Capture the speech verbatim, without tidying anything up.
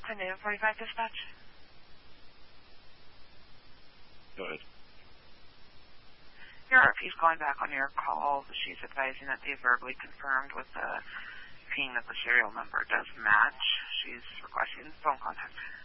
Afternoon, forty-five dispatch. Go ahead. Your R P's going back on your call. She's advising that they verbally confirmed with the P I N that the serial number does match. She's requesting phone contact.